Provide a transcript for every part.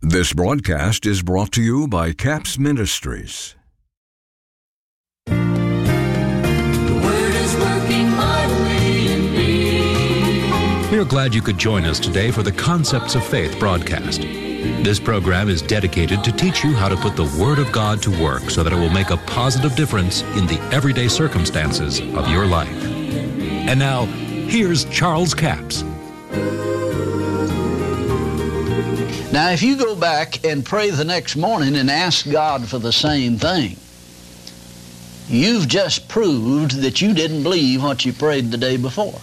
This broadcast is brought to you by CAPS Ministries. The Word is working mightily in me. We are glad you could join us today for the Concepts of Faith broadcast. This program is dedicated to teach you how to put the Word of God to work so that it will make a positive difference in the everyday circumstances of your life. And now, here's Charles Capps. Now, if you go back and pray the next morning and ask God for the same thing, you've just proved that you didn't believe what you prayed the day before.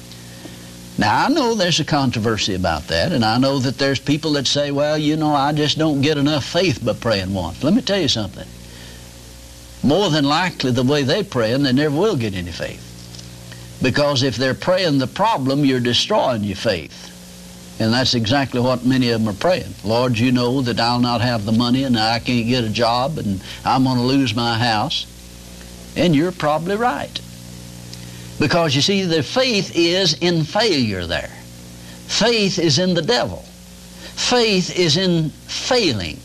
Now, I know there's a controversy about that, and I know that there's people that say, well, I just don't get enough faith by praying once. Let me tell you something. More than likely, the way they're praying, they never will get any faith. Because if they're praying the problem, you're destroying your faith. And that's exactly what many of them are praying. Lord, you know that I'll not have the money and I can't get a job and I'm going to lose my house. And you're probably right. Because you see, the faith is in failure there. Faith is in the devil. Faith is in failing.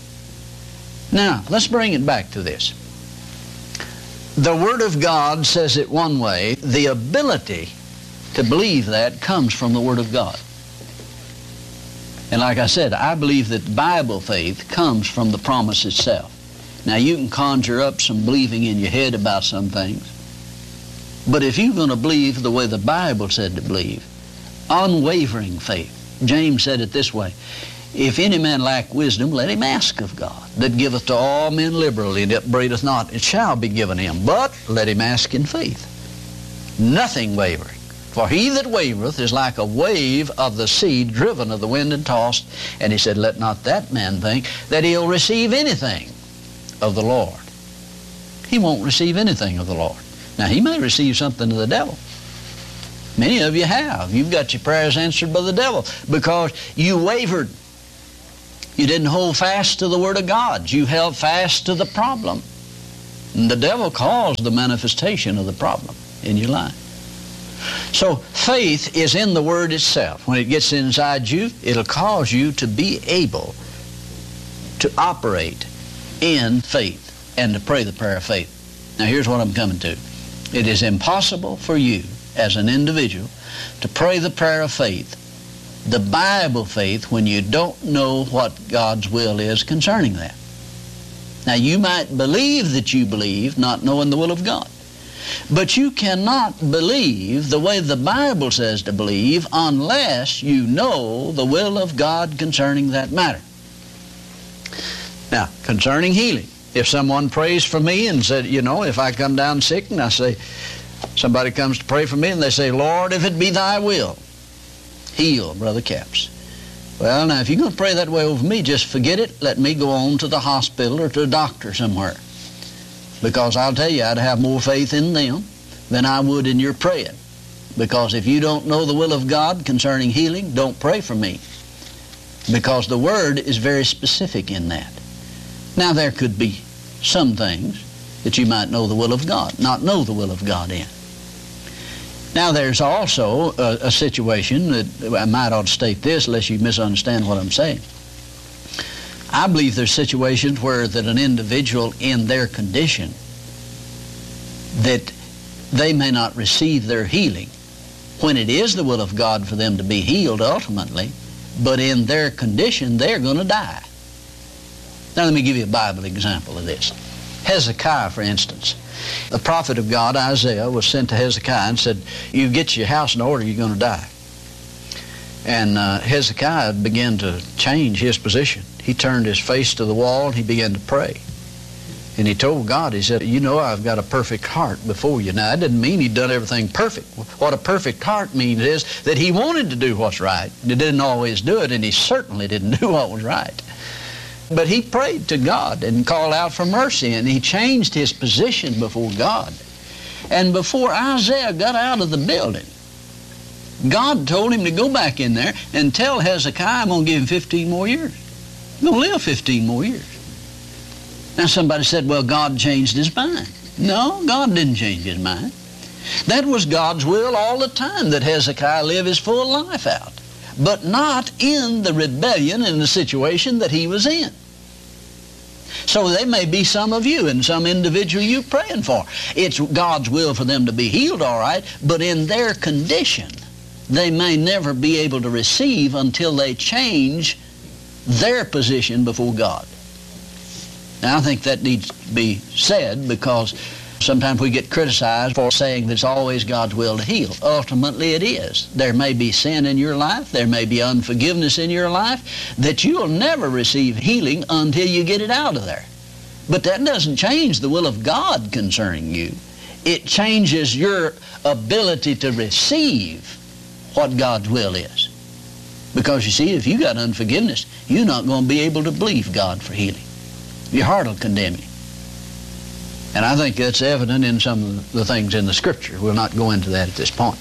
Now, let's bring it back to this. The Word of God says it one way. The ability to believe that comes from the Word of God. And like I said, I believe that Bible faith comes from the promise itself. Now, you can conjure up some believing in your head about some things. But if you're going to believe the way the Bible said to believe, unwavering faith. James said it this way, if any man lack wisdom, let him ask of God, that giveth to all men liberally, and upbraideth not, it shall be given him. But let him ask in faith, nothing wavering. For he that wavereth is like a wave of the sea driven of the wind and tossed. And he said, let not that man think that he'll receive anything of the Lord. He won't receive anything of the Lord. Now, he may receive something of the devil. Many of you have. You've got your prayers answered by the devil because you wavered. You didn't hold fast to the Word of God. You held fast to the problem. And the devil caused the manifestation of the problem in your life. So faith is in the Word itself. When it gets inside you, it'll cause you to be able to operate in faith and to pray the prayer of faith. Now here's what I'm coming to. It is impossible for you as an individual to pray the prayer of faith, the Bible faith, when you don't know what God's will is concerning that. Now you might believe that you believe, not knowing the will of God. But you cannot believe the way the Bible says to believe unless you know the will of God concerning that matter. Now, concerning healing, if someone prays for me and said, if I come down sick and I say, somebody comes to pray for me and they say, Lord, if it be thy will, heal Brother Capps. Well, now, if you're going to pray that way over me, just forget it. Let me go on to the hospital or to a doctor somewhere. Because I'll tell you, I'd have more faith in them than I would in your praying. Because if you don't know the will of God concerning healing, don't pray for me. Because the Word is very specific in that. Now, there could be some things that you might know the will of God, not know the will of God in. Now, there's also a situation that I might ought to state this, lest you misunderstand what I'm saying. I believe there's situations where that an individual in their condition, that they may not receive their healing when it is the will of God for them to be healed ultimately, but in their condition they're going to die. Now let me give you a Bible example of this. Hezekiah, for instance. The prophet of God, Isaiah, was sent to Hezekiah and said, you get your house in order, you're going to die. And Hezekiah began to change his position. He turned his face to the wall and he began to pray. And he told God, he said, I've got a perfect heart before you. Now, that didn't mean he'd done everything perfect. What a perfect heart means is that he wanted to do what's right. He didn't always do it, and he certainly didn't do what was right. But he prayed to God and called out for mercy, and he changed his position before God. And before Isaiah got out of the building, God told him to go back in there and tell Hezekiah, I'm going to give him 15 more years. He's going to live 15 more years. Now somebody said, well, God changed his mind. No, God didn't change his mind. That was God's will all the time, that Hezekiah live his full life out. but not in the rebellion and the situation that he was in. So there may be some of you and some individual you praying for. It's God's will for them to be healed, all right, but in their condition, they may never be able to receive until they change their position before God. Now, I think that needs to be said, because sometimes we get criticized for saying that it's always God's will to heal. Ultimately, it is. There may be sin in your life, there may be unforgiveness in your life, that you'll never receive healing until you get it out of there. But that doesn't change the will of God concerning you. It changes your ability to receive what God's will is. Because you see, if you got unforgiveness, you're not going to be able to believe God for healing. Your heart will condemn you. And I think that's evident in some of the things in the Scripture. We'll not go into that at this point.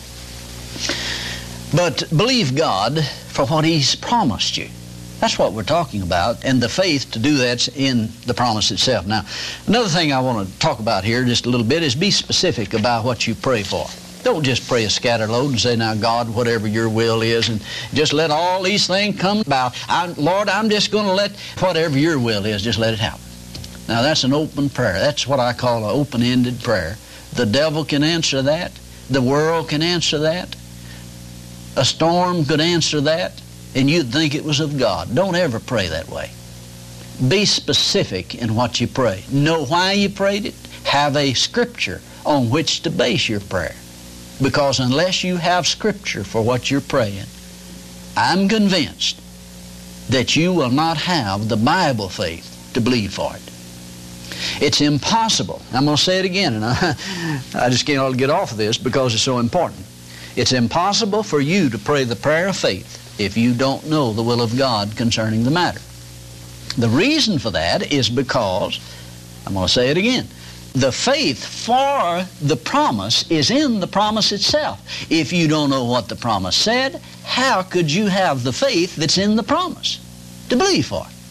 But believe God for what He's promised you. That's what we're talking about, and the faith to do that's in the promise itself. Now, another thing I want to talk about here just a little bit is be specific about what you pray for. Don't just pray a scatter load and say, now, God, whatever your will is, and just let all these things come about. Lord, I'm just going to let whatever your will is, just let it happen. Now, that's an open prayer. That's what I call an open-ended prayer. The devil can answer that. The world can answer that. A storm could answer that, and you'd think it was of God. Don't ever pray that way. Be specific in what you pray. Know why you prayed it. Have a scripture on which to base your prayer. Because unless you have scripture for what you're praying, I'm convinced that you will not have the Bible faith to believe for it. It's impossible. I'm going to say it again, and I just can't get off of this because it's so important. It's impossible for you to pray the prayer of faith if you don't know the will of God concerning the matter. The reason for that is because, I'm going to say it again, the faith for the promise is in the promise itself. If you don't know what the promise said, how could you have the faith that's in the promise to believe for it?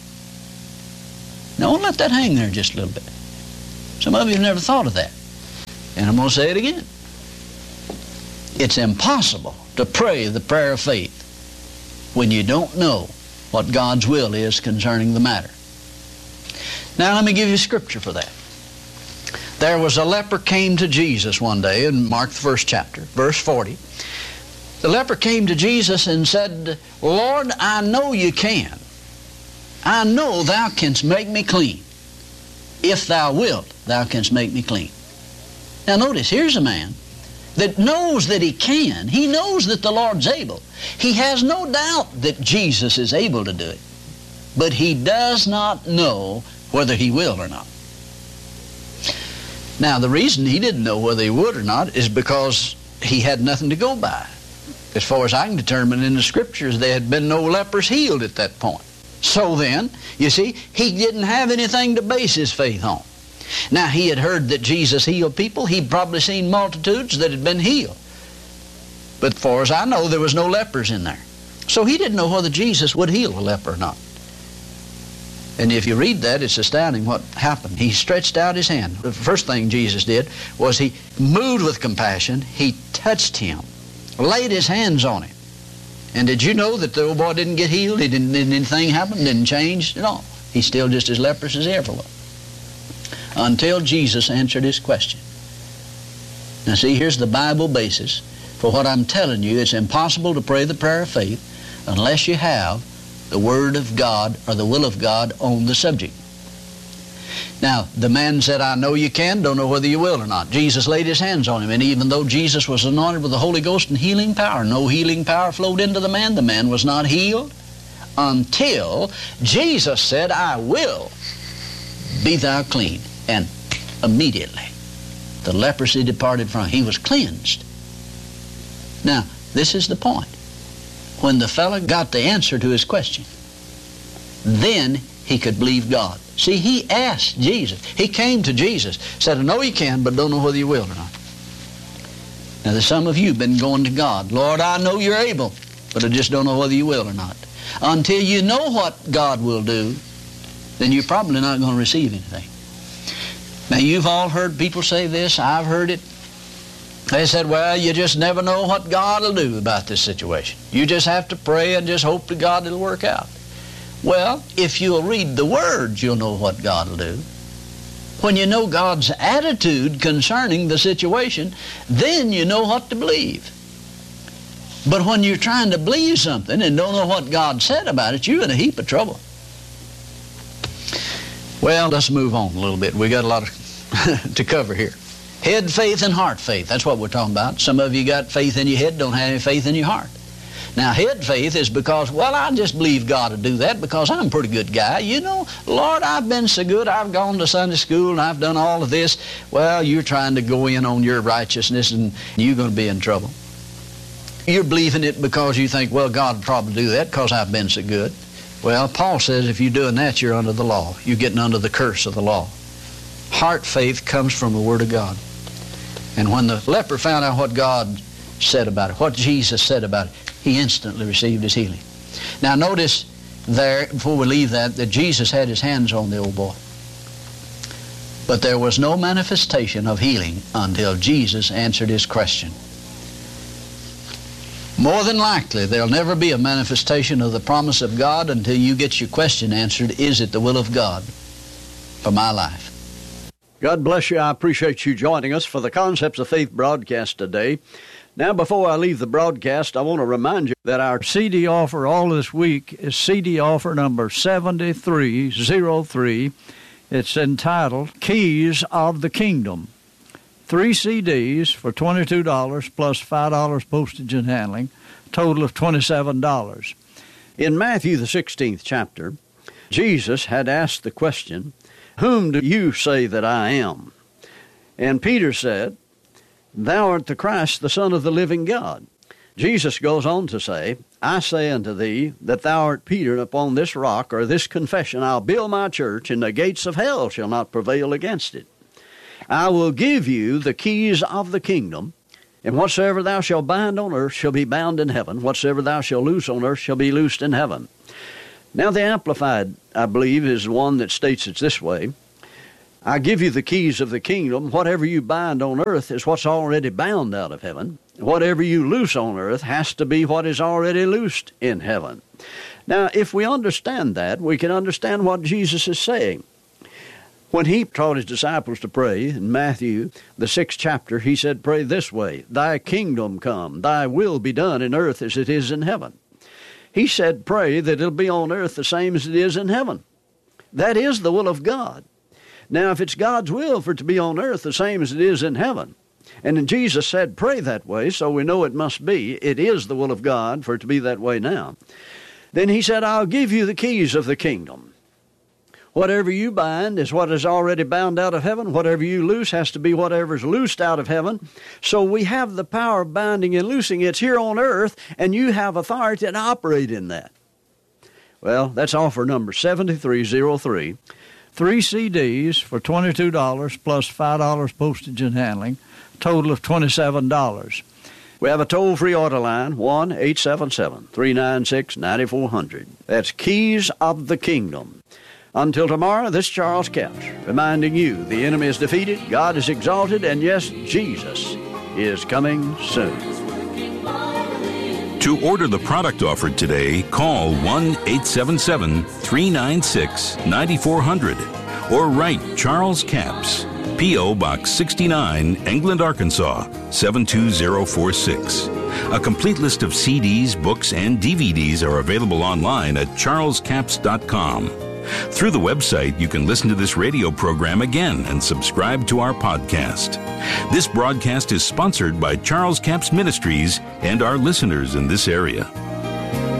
Now, let that hang there just a little bit. Some of you have never thought of that. And I'm going to say it again. It's impossible to pray the prayer of faith when you don't know what God's will is concerning the matter. Now, let me give you scripture for that. There was a leper came to Jesus one day in Mark the 1st chapter, verse 40. The leper came to Jesus and said, Lord, I know you can. I know thou canst make me clean. If thou wilt, thou canst make me clean. Now notice, here's a man that knows that he can. He knows that the Lord's able. He has no doubt that Jesus is able to do it. But he does not know whether he will or not. Now, the reason he didn't know whether he would or not is because he had nothing to go by. As far as I can determine in the Scriptures, there had been no lepers healed at that point. So then, you see, he didn't have anything to base his faith on. Now, he had heard that Jesus healed people. He'd probably seen multitudes that had been healed. But as far as I know, there was no lepers in there. So he didn't know whether Jesus would heal a leper or not. And if you read that, it's astounding what happened. He stretched out his hand. The first thing Jesus did was he moved with compassion. He touched him, laid his hands on him. And did you know that the old boy didn't get healed? Didn't anything happen? Didn't change at all. He's still just as leprous as he ever was. Until Jesus answered his question. Now see, here's the Bible basis for what I'm telling you. It's impossible to pray the prayer of faith unless you have the Word of God or the will of God on the subject. Now, the man said, I know you can, don't know whether you will or not. Jesus laid his hands on him, and even though Jesus was anointed with the Holy Ghost and healing power, no healing power flowed into the man was not healed until Jesus said, I will, be thou clean. And immediately, the leprosy departed from him. He was cleansed. Now, this is the point. When the fellow got the answer to his question, then he could believe God. See, he asked Jesus. He came to Jesus, said, I know you can, but don't know whether you will or not. Now, there's some of you been going to God. Lord, I know you're able, but I just don't know whether you will or not. Until you know what God will do, then you're probably not going to receive anything. Now, you've all heard people say this. I've heard it. They said, well, you just never know what God will do about this situation. You just have to pray and just hope to God it'll work out. Well, if you'll read the words, you'll know what God will do. When you know God's attitude concerning the situation, then you know what to believe. But when you're trying to believe something and don't know what God said about it, you're in a heap of trouble. Well, let's move on a little bit. We got a lot to cover here. Head faith and heart faith, that's what we're talking about. Some of you got faith in your head, don't have any faith in your heart. Now, head faith is because, well, I just believe God will do that because I'm a pretty good guy. You know, Lord, I've been so good. I've gone to Sunday school and I've done all of this. Well, you're trying to go in on your righteousness and you're going to be in trouble. You're believing it because you think, well, God will probably do that because I've been so good. Well, Paul says if you're doing that, you're under the law. You're getting under the curse of the law. Heart faith comes from the Word of God. And when the leper found out what God said about it, what Jesus said about it, he instantly received his healing. Now notice there, before we leave that Jesus had his hands on the old boy. But there was no manifestation of healing until Jesus answered his question. More than likely, there'll never be a manifestation of the promise of God until you get your question answered, is it the will of God for my life? God bless you. I appreciate you joining us for the Concepts of Faith broadcast today. Now, before I leave the broadcast, I want to remind you that our CD offer all this week is CD offer number 7303. It's entitled Keys of the Kingdom. 3 CDs for $22 plus $5 postage and handling, total of $27. In Matthew, the 16th chapter, Jesus had asked the question, whom do you say that I am? And Peter said, thou art the Christ, the Son of the living God. Jesus goes on to say, I say unto thee that thou art Peter, and upon this rock, or this confession, I'll build my church, and the gates of hell shall not prevail against it. I will give you the keys of the kingdom, and whatsoever thou shalt bind on earth shall be bound in heaven. Whatsoever thou shalt loose on earth shall be loosed in heaven. Now the Amplified, I believe, is one that states it this way. I give you the keys of the kingdom. Whatever you bind on earth is what's already bound out of heaven. Whatever you loose on earth has to be what is already loosed in heaven. Now, if we understand that, we can understand what Jesus is saying. When he taught his disciples to pray in Matthew, the 6th chapter, he said, pray this way, thy kingdom come, thy will be done in earth as it is in heaven. He said, pray that it'll be on earth the same as it is in heaven. That is the will of God. Now, if it's God's will for it to be on earth the same as it is in heaven, and then Jesus said, pray that way, so we know it must be, it is the will of God for it to be that way now. Then he said, I'll give you the keys of the kingdom. Whatever you bind is what is already bound out of heaven. Whatever you loose has to be whatever is loosed out of heaven. So we have the power of binding and loosing. It's here on earth, and you have authority to operate in that. Well, that's offer number 7303. 3 CDs for $22 plus $5 postage and handling, total of $27. We have a toll-free order line, 1-877-396-9400. That's Keys of the Kingdom. Until tomorrow, this is Charles Capps, reminding you the enemy is defeated, God is exalted, and yes, Jesus is coming soon. To order the product offered today, call 1-877-396-9400 or write Charles Capps, P.O. Box 69, England, Arkansas, 72046. A complete list of CDs, books, and DVDs are available online at charlescapps.com. Through the website, you can listen to this radio program again and subscribe to our podcast. This broadcast is sponsored by Charles Capps Ministries and our listeners in this area.